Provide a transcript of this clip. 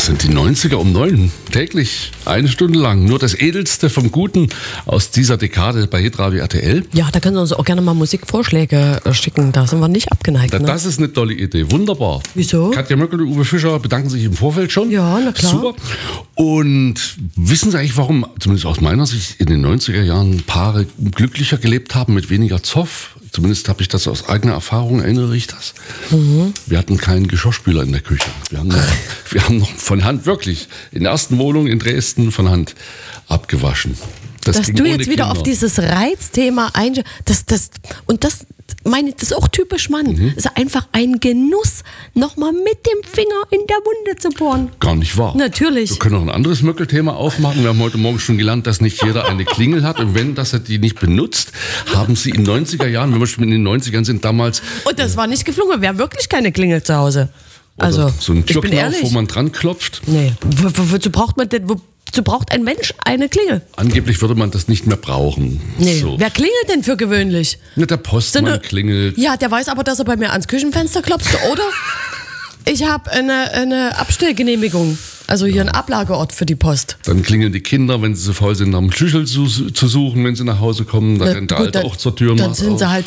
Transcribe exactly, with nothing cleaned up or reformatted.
Das sind die neunziger um neun, täglich, eine Stunde lang. Nur das Edelste vom Guten aus dieser Dekade bei Hitradio R T L. Ja, da können Sie uns auch gerne mal Musikvorschläge schicken, da sind wir nicht abgeneigt. Da, Ne? Das ist eine tolle Idee, wunderbar. Wieso? Katja Möckel und Uwe Fischer bedanken sich im Vorfeld schon. Ja, na klar. Super. Und wissen Sie eigentlich, warum, zumindest aus meiner Sicht, in den neunziger Jahren Paare glücklicher gelebt haben mit weniger Zoff? Zumindest habe ich das aus eigener Erfahrung, erinnere ich das. Mhm. Wir hatten keinen Geschirrspüler in der Küche. Wir haben, noch, wir haben noch von Hand, wirklich, in der ersten Wohnung in Dresden von Hand abgewaschen. Das Dass du jetzt wieder Kinder. auf dieses Reizthema einschlägst, das, das, und das, meine, das ist auch typisch Mann. Mhm. Das ist einfach ein Genuss, nochmal mit dem Finger in der Wunde zu bohren. Gar nicht wahr. Natürlich. Wir können noch ein anderes Möckelthema aufmachen. Wir haben heute Morgen schon gelernt, dass nicht jeder eine Klingel hat. Und wenn, dass er die nicht benutzt, haben sie in den neunziger Jahren, wenn wir schon in den neunzigern sind, damals... Und das war nicht geflogen, wir haben wirklich keine Klingel zu Hause. Also, so ein Türknauf, wo man dran klopft. Nee, wo, wo, wozu braucht man denn... Wo, So braucht ein Mensch eine Klingel. Angeblich würde man das nicht mehr brauchen. Nee. So. Wer klingelt denn für gewöhnlich? Ja, der Postmann so eine, klingelt. Ja, der weiß aber, dass er bei mir ans Küchenfenster klopft, oder? Ich habe eine, eine Abstellgenehmigung. Also hier ein Ablageort für die Post. Dann klingeln die Kinder, wenn sie so faul sind, nach dem Schlüssel zu, zu suchen, wenn sie nach Hause kommen. Da rennt der Alte auch zur Tür. Dann sind sie halt